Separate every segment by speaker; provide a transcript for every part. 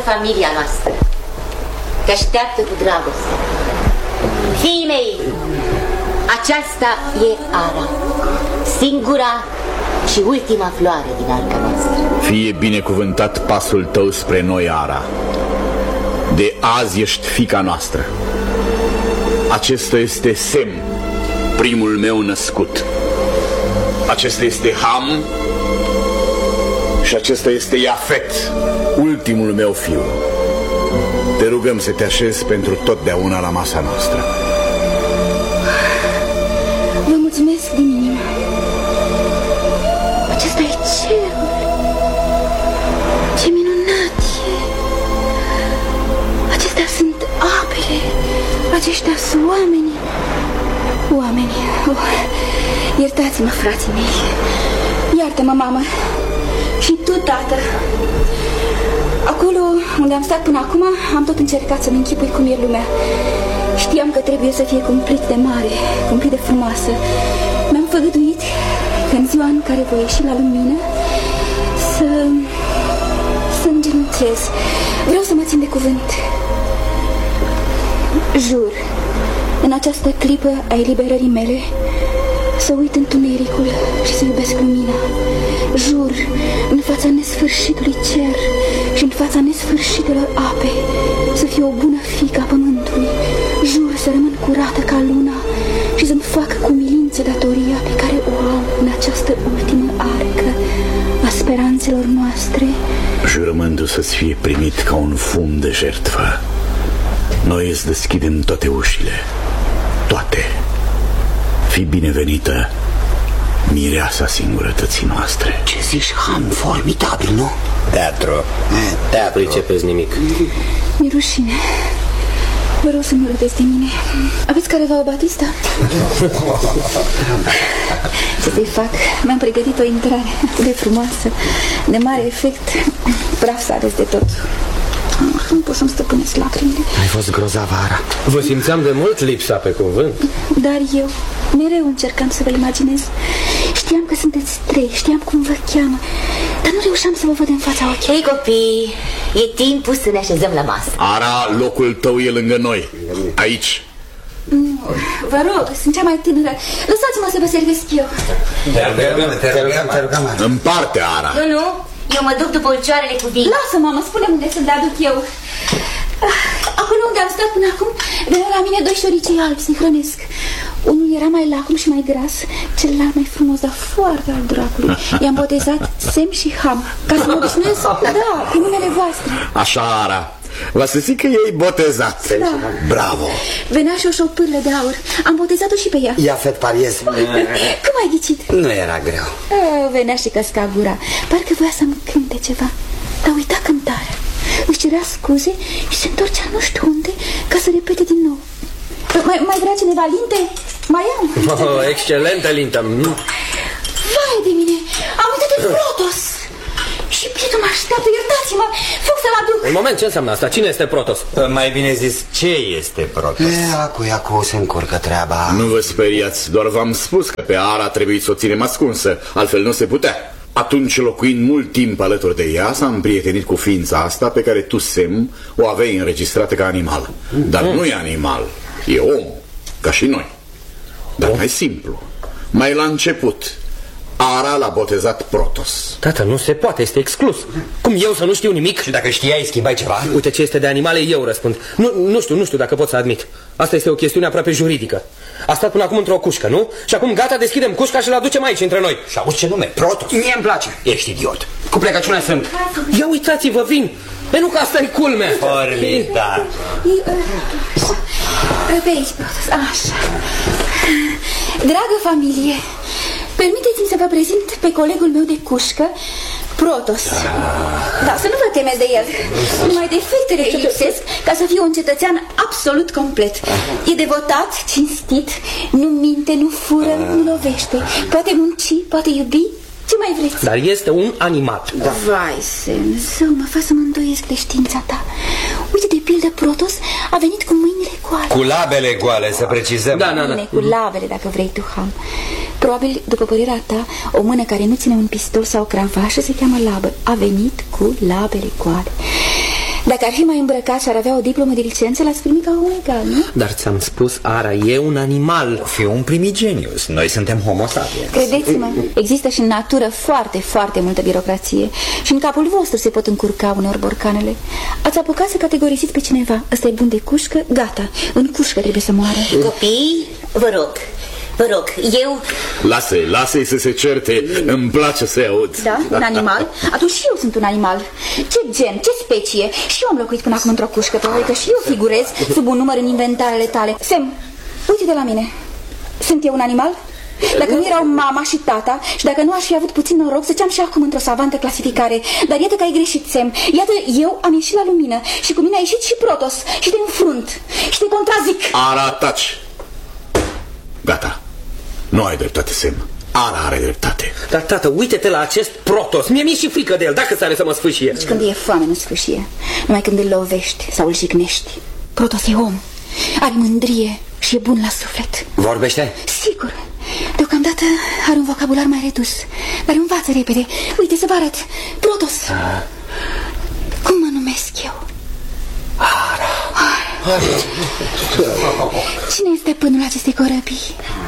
Speaker 1: familia noastră. Te așteaptă cu dragoste. Fiii mei, aceasta e Ara, singura și ultima floare din arca noastră.
Speaker 2: Fie binecuvântat pasul tău spre noi, Ara. De azi ești fiica noastră. Acesta este Sem, primul meu născut. Acesta este Ham și acesta este Iafet, ultimul meu fiu. Te rugăm să te așezi pentru totdeauna la masa noastră.
Speaker 3: Vă mulțumesc din inimă. Acesta e cerul. Ce minunat e. Acestea sunt apele. Aceștia sunt oamenii. Oamenii. Iertați-mă, frații mei. Iartă-mă, mamă. Și tu, tată. Acolo unde am stat până acum, am tot încercat să-mi închipui cum e lumea. Știam că trebuie să fie cumplit de mare, cumplit de frumoasă. Mi-am făgăduit că în ziua în care voi ieși la lumină să îngenunchez. Vreau să mă țin de cuvânt. Jur, în această clipă a eliberării mele, să uit întunericul și să iubesc lumina. Jur, în fața nesfârșitului cer și în fața nesfârșitelor ape, să fiu o bună fiică a pământului. Jur să rămân curată ca luna și să-mi fac cu umilință datoria pe care o am în această ultimă arcă a speranțelor noastre.
Speaker 2: Jurământul să-ți fie primit ca un fum de jertfă. Noi îți deschidem toate ușile, toate. Fii binevenită, mireasa singurătății noastre.
Speaker 4: Ce zici, Ham? Formidabil, nu? Teatru.
Speaker 5: Nu pricepeți nimic.
Speaker 3: Mi-e rușine. Vă rog să nu râdeți de mine. Aveți careva o batista? Ce să-i fac? Mi-am pregătit o intrare atât de frumoasă, de mare efect. Praf să aveți de tot. Nu pot să-mi stăpânesc lacrimile.
Speaker 5: Ai fost grozavă, Ara. Vă simțeam de mult lipsa pe cuvânt.
Speaker 3: Dar eu mereu încercam să vă imaginez. Știam că sunteți trei, știam cum vă cheamă, dar nu reușeam să vă văd în fața ochilor.
Speaker 1: Ei, copii, e timpul să ne așezăm la masă.
Speaker 2: Ara, locul tău e lângă noi, aici.
Speaker 3: Vă rog, sunt cea mai tânără. Lăsați-mă să vă servesc eu.
Speaker 4: Te rugăm.
Speaker 2: În parte, Ara.
Speaker 1: Nu, eu mă duc după ulcioarele cu vin.
Speaker 3: Lasă, mamă, spune-mi unde să le aduc eu. Acolo unde am stat până acum, veneau la mine doi șoricei albi să-i hrănesc. Unul era mai lacom și mai gras, celălalt mai frumos, dar foarte al dracului. I-am botezat Sem și Ham, ca să mă obișnuiesc, da, cu numele voastre.
Speaker 2: Așa, Ara. Va să zic că ei botezat.
Speaker 3: Da.
Speaker 4: Bravo.
Speaker 3: Venea și o șopârlă de aur. Am botezat-o și pe ea.
Speaker 4: Iafet pariez.
Speaker 3: Cum ai ghicit?
Speaker 4: Nu era greu.
Speaker 3: Venea și căsca gura. Parcă voia să-mi cânte ceva, dar uita cântarea. Își cerea scuze și se întorcea nu știu unde ca să repete din nou. Mai vrea cineva linte? Mai am.
Speaker 5: Excelentă lintă.
Speaker 3: Vai de mine, am uitat de Protos. Și prietul mă așteaptă, iertați-mă. Fug să-l aduc.
Speaker 5: Un moment, ce înseamnă asta? Cine este Protos?
Speaker 6: Mai bine zis, ce este Protos?
Speaker 4: Acu se încurcă treaba.
Speaker 2: Nu vă speriați, doar v-am spus că pe Ara trebuie să o ținem ascunsă, altfel nu se putea. Atunci, locuind mult timp alături de ea, s-a împrietenit cu ființa asta pe care tu, Sem, o aveai înregistrată ca animal. Dar nu e animal, e om, ca și noi. Dar mai simplu, mai la început, Ara l-a botezat Protos.
Speaker 5: Tată, nu se poate, este exclus. Cum eu să nu știu nimic?
Speaker 6: Și dacă știai, schimbai ceva?
Speaker 5: Uite, ce este de animale, eu răspund. Nu știu dacă pot să admit. Asta este o chestiune aproape juridică. A stat până acum într-o cușcă, nu? Și acum gata, deschidem cușca și îl aducem aici între noi.
Speaker 6: Și auzi ce nume? Protos.
Speaker 4: Mie îmi place.
Speaker 6: Ești idiot. Cu plecăciune sunt.
Speaker 5: Ia uitați-vă, vin. Nu că asta e culmea.
Speaker 6: Formidar.
Speaker 3: Pe aici, Protos, așa. Dragă familie, permiteți-mi să vă prezint pe colegul meu de cușcă, Protos. Da, să nu vă temeți de el. Numai defectele îi lipsesc ca să fie un cetățean absolut complet. E devotat, cinstit, nu minte, nu fură, nu lovește. Poate munci, poate iubi. Ce mai vreți?
Speaker 5: Dar este un animal.
Speaker 3: Da. Vai, Sem, zău, mă fac să mă îndoiesc de știința ta. Uite, de pildă, Protos a venit cu mâinile goale.
Speaker 6: Cu labele goale, să precizăm.
Speaker 5: Da.
Speaker 3: Cu labele, dacă vrei tu, Ham. Probabil, după părerea ta, o mână care nu ține un pistol sau o cravașă se cheamă labă. A venit cu labele goale. Dacă ar fi mai îmbrăcat și ar avea o diplomă de licență, l-ați primit ca un egal, nu?
Speaker 5: Dar ți-am spus, Ara, e un animal.
Speaker 6: Fi un primigenius. Noi suntem homo sapiens.
Speaker 3: Credeți-mă, există și în natură foarte, foarte multă birocrație. Și în capul vostru se pot încurca uneori borcanele. Ați apucat să categorisiți pe cineva. Ăsta e bun de cușcă, gata. În cușcă trebuie să moară.
Speaker 1: Copii, vă rog, eu...
Speaker 2: Lasă-i să se certe, îmi place să-i aud.
Speaker 3: Da? Un animal? Atunci și eu sunt un animal. Ce gen, ce specie? Și eu am locuit până acum într-o cușcă, probabil că și eu figurez sub un număr în inventarele tale. Sem, uite de la mine. Sunt eu un animal? Dacă nu erau mama și tata și dacă nu aș fi avut puțin noroc, ziceam și acum într-o savantă clasificare. Dar iată că ai greșit, Sem. Iată, eu am ieșit la lumină și cu mine a ieșit și Protos și te înfrunt și te contrazic.
Speaker 2: Ara, taci! Gata. Nu ai dreptate, Sem. Ara are dreptate.
Speaker 5: Dar, tată, uite-te la acest Protos. Mi-e și frică de el, dacă s-are să mă sfâșie.
Speaker 3: Deci când e foame nu sfâșie, numai când îl lovești sau îl jignești. Protos e om, are mândrie și e bun la suflet.
Speaker 6: Vorbește?
Speaker 3: Sigur. Deocamdată are un vocabular mai redus, dar învață repede. Uite să vă arăt. Protos. Cum mă numesc eu?
Speaker 6: Ara.
Speaker 3: Cine este stăpânul acestei corăbii?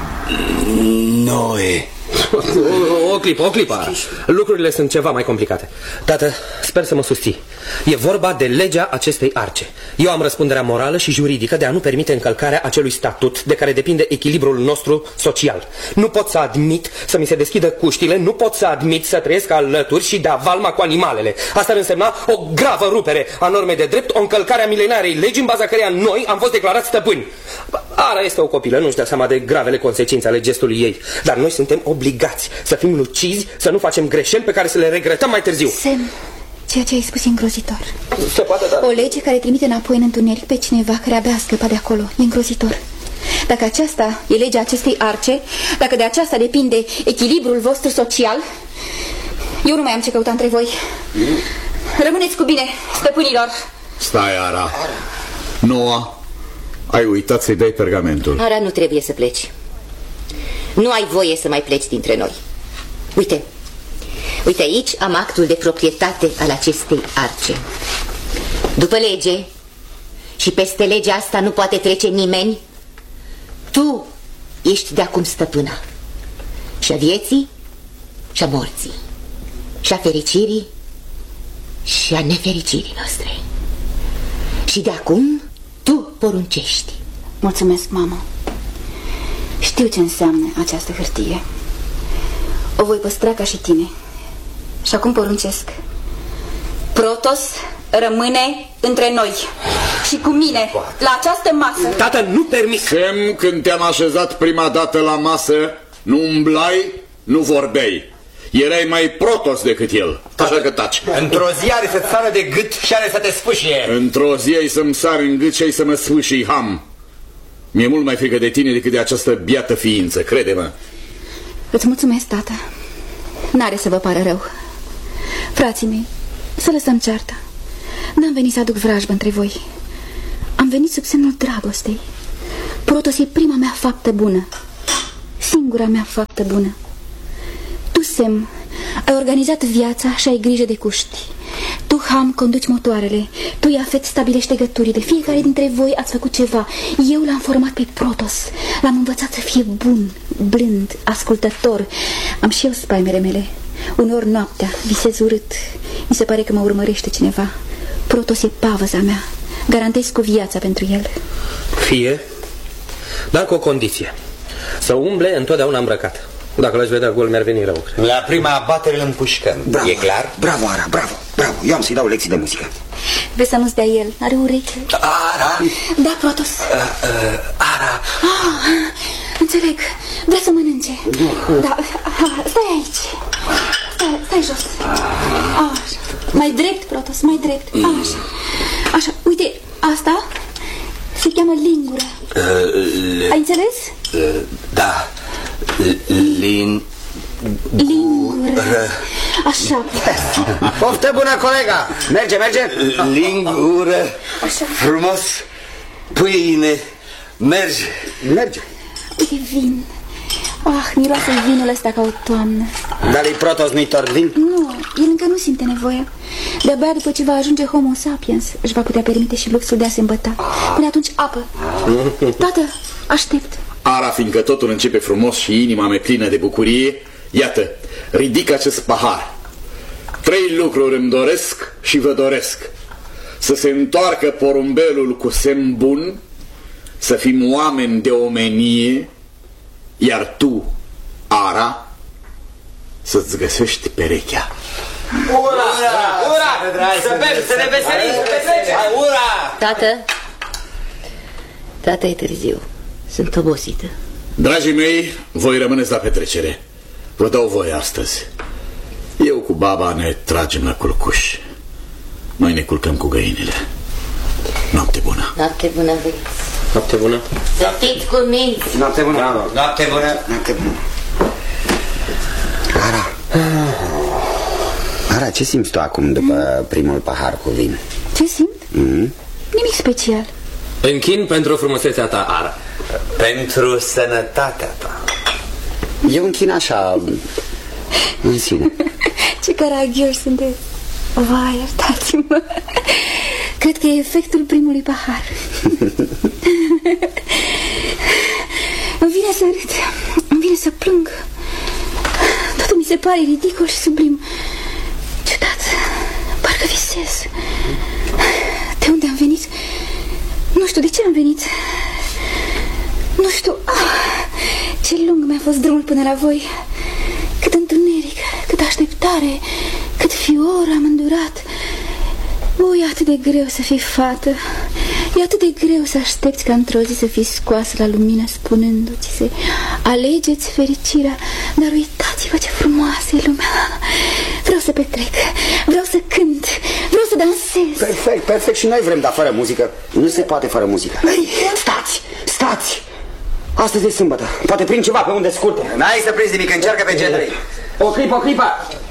Speaker 6: Noi.
Speaker 5: O clipă. Lucrurile sunt ceva mai complicate. Tată, sper să mă susții. E vorba de legea acestei arce. Eu am răspunderea morală și juridică de a nu permite încălcarea acelui statut de care depinde echilibrul nostru social. Nu pot să admit să mi se deschidă cuștile, nu pot să admit să trăiesc alături și de-a valma cu animalele. Asta ar însemna o gravă rupere a normei de drept, o încălcare a milenarei legi în baza căreia noi am fost declarați stăpâni. Ara este o copilă, nu-și dă seama de gravele consecințe ale gestului ei. Dar noi suntem obligați să fim lucizi, să nu facem greșeli pe care să le regretăm mai târziu.
Speaker 3: Sem, ceea ce ai spus e îngrozitor.
Speaker 5: Se poate, da.
Speaker 3: O lege care trimite înapoi în întuneric pe cineva care abia a scăpat de acolo. E îngrozitor. Dacă aceasta e legea acestei arce, dacă de aceasta depinde echilibrul vostru social, eu nu mai am ce căuta între voi. Rămâneți cu bine, stăpânilor.
Speaker 2: Stai, Ara. Noa, ai uitat să-i dai pergamentul.
Speaker 1: Ara, nu trebuie să pleci. Nu ai voie să mai pleci dintre noi. Uite aici am actul de proprietate al acestei arce. După lege și peste legea asta nu poate trece nimeni. Tu ești de acum stăpâna și a vieții și a morții și a fericirii și a nefericirii noastre. Și de acum tu poruncești.
Speaker 3: Mulțumesc, mamă. Știu ce înseamnă această hârtie. O voi păstra ca și tine. Și acum poruncesc. Protos rămâne între noi și cu mine la această masă.
Speaker 5: Tată, nu permit.
Speaker 2: Sem, când te-am așezat prima dată la masă, nu umblai, nu vorbeai. Erai mai Protos decât el. Așa că taci.
Speaker 6: Într-o zi are să-ți sară de gât și are să te sfâșie.
Speaker 2: Într-o zi ai să-mi sari în gât și ai să mă sfâșii ham. Mi-e mult mai frică de tine decât de această biată ființă, crede-mă.
Speaker 3: Îți mulțumesc, tată. N-are să vă pară rău. Frații mei, să lăsăm cearta. N-am venit să aduc vrajbă între voi. Am venit sub semnul dragostei. Protos e prima mea faptă bună. Singura mea faptă bună. Tu, Sem, ai organizat viața și ai grijă de cuști. Tu, Ham, conduci motoarele. Tu, Iafet, stabilești legăturile. Fiecare dintre voi ați făcut ceva. Eu l-am format pe Protos. L-am învățat să fie bun, blând, ascultător. Am și eu spaimele mele. Uneori noaptea visez urât. Mi se pare că mă urmărește cineva. Protos e pavăza mea. Garantez cu viața pentru el.
Speaker 5: Fie, dar cu o condiție. Să umble întotdeauna îmbrăcat. Dacă l-aș vedea gol, mi-ar veni rău.
Speaker 6: La prima abatere îl împușcăm.
Speaker 4: Bravo,
Speaker 6: e clar?
Speaker 4: Bravo, Ara, bravo. Eu am să-i dau lecții de muzică.
Speaker 3: Vrei să nu-ți dea el? Are ureche.
Speaker 6: Ara?
Speaker 3: Da, Protos.
Speaker 6: Ara.
Speaker 3: Înțeleg. Vrea să mănânce. Da, stai aici. Stai jos. Așa. Mai drept, Protos, mai drept. Așa. Uite, asta se cheamă lingură. Ai înțeles?
Speaker 6: Da.
Speaker 3: Lingură. Așa.
Speaker 4: Poftă bună, colega. Merge.
Speaker 6: Lingură.
Speaker 3: Așa.
Speaker 6: Frumos. Pâine. Merge.
Speaker 3: Uite, vin. Miroase vinul ăsta ca o toamnă.
Speaker 4: Dar lui Protos nu-i tort vin?
Speaker 3: Nu, el încă nu simte nevoia. De-abia după ce va ajunge Homo sapiens își va putea permite și luxul de a se îmbăta. Până atunci apă. Tată, aștept.
Speaker 2: Ara, fiindcă totul începe frumos și inima mea plină de bucurie, iată, ridic acest pahar. 3 lucruri îmi doresc și vă doresc: să se întoarcă porumbelul cu semn bun, să fim oameni de omenie, iar tu, Ara, să-ți găsești perechea.
Speaker 6: Ura! Ura! Să bem, să ne veselim, să petrecem! Ura!
Speaker 1: Tată, e târziu. Sunt obosită.
Speaker 2: Dragii mei, voi rămâneți la petrecere. Vă dau voie astăzi. Eu cu baba ne tragem la culcuș. Noi ne culcăm cu găinile. Noapte bună.
Speaker 1: Noapte bună, băieți.
Speaker 5: Noapte bună.
Speaker 1: Să fiți cu minți.
Speaker 4: Noapte bună.
Speaker 6: Noapte bună.
Speaker 4: Noapte bună. Ara, ce simți tu acum după primul pahar cu vin?
Speaker 3: Ce simt? Nimic special.
Speaker 5: Închin pentru frumusețea ta, Ara.
Speaker 6: Pentru sănătatea ta.
Speaker 4: Eu închin așa, în sine.
Speaker 3: Ce caragioși sunteți. Vai, iertați-mă. Cred că e efectul primului pahar. Îmi vine să râd, îmi vine să plâng. Totul mi se pare ridicol și sublim. Ciudat, parcă visez. De unde am venit? Nu știu de ce am venit. Nu știu. Ce lung mi-a fost drumul până la voi. Cât întuneric, cât așteptare, cât fior am îndurat. E atât de greu să fii fată. E atât de greu să aștepți ca într-o zi să fii scoasă la lumină, spunându-ți să alegeți fericirea. Dar uitați-vă ce frumoasă e lumea. Vreau să petrec, vreau să cânt, vreau să dansez.
Speaker 4: Perfect, perfect, și noi vrem, dar fără muzică. Nu se poate fără muzică. Stați! Astăzi e sâmbătă, poate prind ceva pe unde scurte.
Speaker 6: N-ai să prinzi nimic, încearcă pe genere.
Speaker 4: O clipă.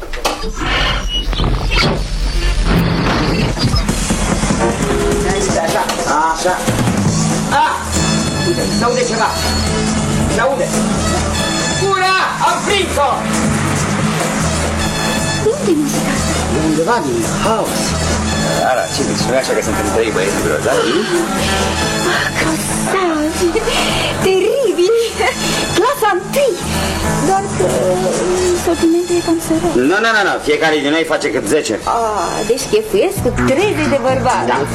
Speaker 4: Așa. Uite, se aude ceva. Se aude. Ura! Am prins-o!
Speaker 3: De unde e muzica asta?
Speaker 4: E undeva din haos.
Speaker 6: Ara, ce zici? Nu e așa că suntem 3 băieți grozavi?
Speaker 3: Grozavi! Teribili! Clasa 1! Doar că sortimentul e cam sărac.
Speaker 4: Nu, fiecare din noi face cât 10.
Speaker 3: Deci chefuiesc cu 30 de bărbați.
Speaker 4: Da.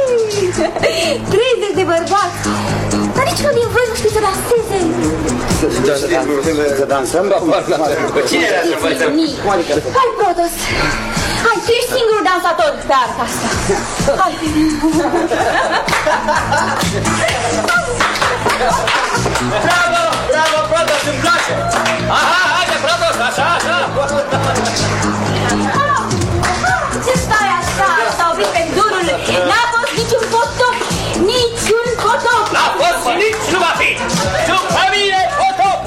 Speaker 3: 30 de bărbați! Dar niciunul din voi nu știe să danseze.
Speaker 4: Să dansăm?
Speaker 6: Cine era să învățăm?
Speaker 3: Hai, Protos! Hai, tu ești singurul dansator pe arta asta. Hai!